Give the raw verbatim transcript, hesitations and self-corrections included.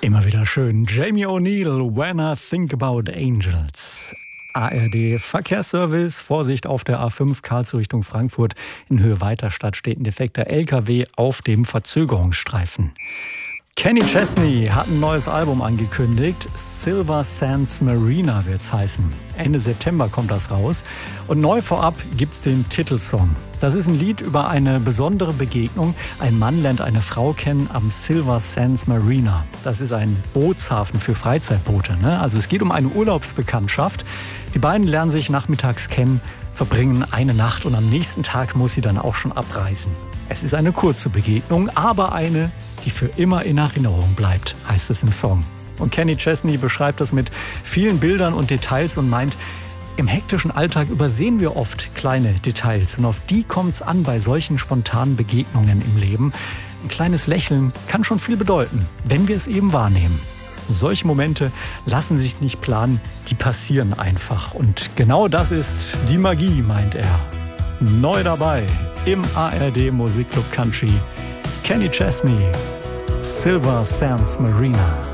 Immer wieder schön. Jamie O'Neill, When I Think About Angels. A R D Verkehrsservice, Vorsicht auf der A fünf Karlsruhe Richtung Frankfurt. In Höhe Weiterstadt steht ein defekter L K W auf dem Verzögerungsstreifen. Kenny Chesney hat ein neues Album angekündigt. Silver Sands Marina wird's heißen. Ende September kommt das raus. Und neu vorab gibt's den Titelsong. Das ist ein Lied über eine besondere Begegnung. Ein Mann lernt eine Frau kennen am Silver Sands Marina. Das ist ein Bootshafen für Freizeitboote, ne? Also es geht um eine Urlaubsbekanntschaft. Die beiden lernen sich nachmittags kennen, verbringen eine Nacht und am nächsten Tag muss sie dann auch schon abreisen. Es ist eine kurze Begegnung, aber eine, die für immer in Erinnerung bleibt, heißt es im Song. Und Kenny Chesney beschreibt das mit vielen Bildern und Details und meint, im hektischen Alltag übersehen wir oft kleine Details und auf die kommt es an bei solchen spontanen Begegnungen im Leben. Ein kleines Lächeln kann schon viel bedeuten, wenn wir es eben wahrnehmen. Solche Momente lassen sich nicht planen, die passieren einfach. Und genau das ist die Magie, meint er. Neu dabei im A R D Musikclub Country, Kenny Chesney, Silver Sands Marina.